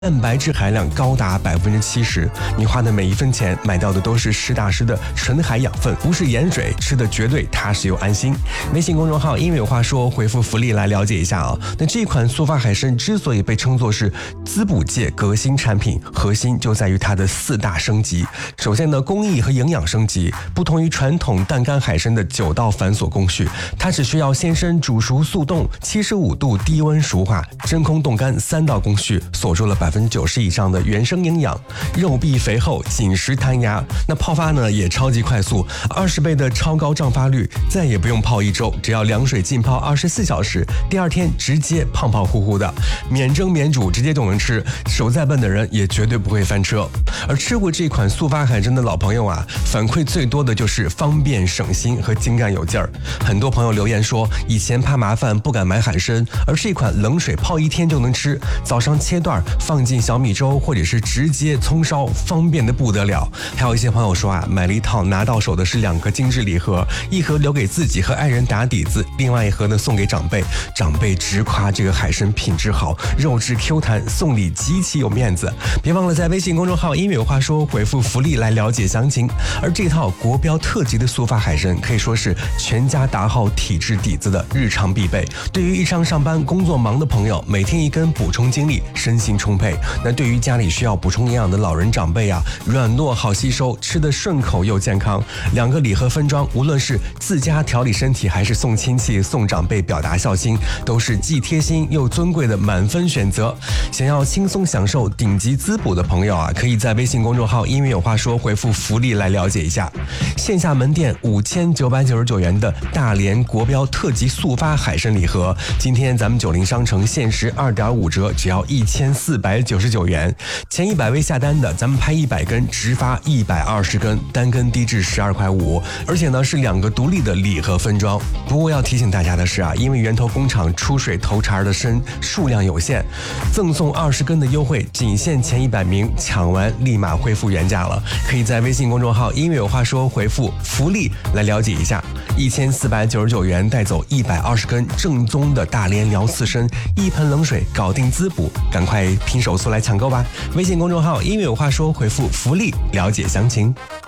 蛋白质含量高达70%，你花的每一分钱买到的都是实打实的纯海养分，不是盐水，吃的绝对踏实又安心。微信公众号音乐有话说，回复福利来了解一下啊。那这款速发海参之所以被称作是滋补界革新产品，核心就在于它的4大升级。首先呢，工艺和营养升级，不同于传统淡干海参的9道繁琐工序，它只需要鲜参煮熟速冻、75度低温熟化、真空冻干3道工序，锁住了90%以上的原生营养，肉壁肥厚，紧实弹牙。那泡发呢也超级快速，20倍的超高胀发率，再也不用泡1周，只要凉水浸泡24小时，第2天直接胖胖乎乎的，免蒸免煮直接就能吃，手再笨的人也绝对不会翻车。而吃过这款速发海参的老朋友啊，反馈最多的就是方便省心和精干有劲儿。很多朋友留言说，以前怕麻烦不敢买海参，而这款冷水泡1天就能吃，早上切段放进小米粥，或者是直接葱烧，方便的不得了。还有一些朋友说啊，买了一套拿到手的是2个精致礼盒，一盒留给自己和爱人打底子，另外一盒呢送给长辈。长辈直夸这个海参品质好，肉质 Q 弹，送礼极其有面子。别忘了在微信公众号音乐有话说回复福利来了解详情。而这套国标特级的速发海参可以说是全家打好体质底子的日常必备。对于日常上班工作忙的朋友，每天1根补充精力，身心充沛。那对于家里需要补充营养的老人长辈啊，软糯好吸收，吃得顺口又健康。2个礼盒分装，无论是自家调理身体，还是送亲戚送长辈表达孝心，都是既贴心又尊贵的满分选择。想要轻松享受顶级滋补的朋友啊，可以在微信公众号音乐有话说回复福利来了解一下。线下门店5999元的大连国标特级速发海参礼盒，今天咱们90商城限时2.5折，只要1499元。前100位下单的，咱们拍100根直发120根，单根低至12.5块，而且呢是2个独立的礼盒分装。不过要提醒大家的是啊，因为源头工厂出水头茬的参数量有限，赠送20根的优惠仅限前100名，抢完立马恢复原价了。可以在微信公众号音乐有话说回复福利来了解一下。1499元带走120根正宗的大连辽刺参，1盆冷水搞定滋补，赶快拼手速来抢购吧！微信公众号音乐有话说回复福利了解详情。